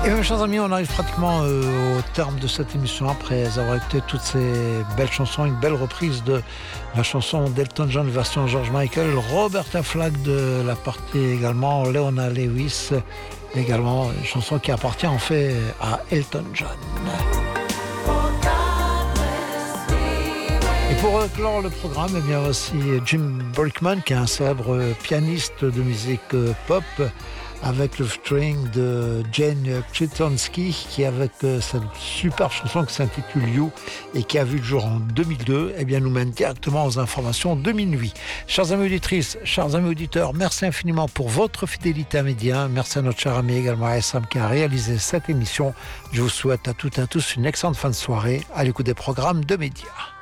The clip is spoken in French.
Et mes chers amis, on arrive pratiquement au terme de cette émission après avoir écouté toutes ces belles chansons. Une belle reprise de la chanson d'Elton John version George Michael, Roberta Flack de la partie également, Leona Lewis également, une chanson qui appartient en fait à Elton John. Et pour clore le programme, eh bien aussi Jim Brickman, qui est un célèbre pianiste de musique pop, avec le featuring de Jane Krzyczonski, qui avec cette super chanson qui s'intitule You et qui a vu le jour en 2002, eh bien nous mène directement aux informations de minuit. Chers amis auditrices, chers amis auditeurs, merci infiniment pour votre fidélité à Média. Merci à notre cher ami également Essam qui a réalisé cette émission. Je vous souhaite à toutes et à tous une excellente fin de soirée à l'écoute des programmes de Média.